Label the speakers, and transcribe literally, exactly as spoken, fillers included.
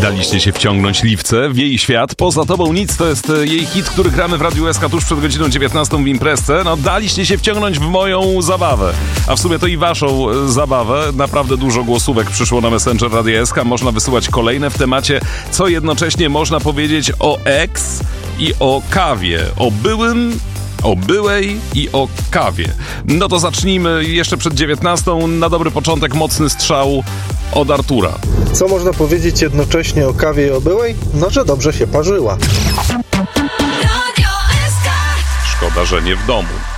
Speaker 1: Daliście się wciągnąć Liwce w jej świat. Poza tobą nic to jest jej hit, który gramy w Radiu S K tuż przed godziną dziewiętnastą w imprezce. No daliście się wciągnąć w moją zabawę. A w sumie to i waszą zabawę. Naprawdę dużo głosówek przyszło na Messenger Radia S K. Można wysyłać kolejne w temacie, co jednocześnie można powiedzieć o ex i o kawie. O byłym, o byłej i o kawie. No to zacznijmy jeszcze przed dziewiętnastą. Na dobry początek mocny strzał od Artura.
Speaker 2: Co można powiedzieć jednocześnie o kawie i o byłej? No, że dobrze się parzyła.
Speaker 1: Szkoda, że nie w domu.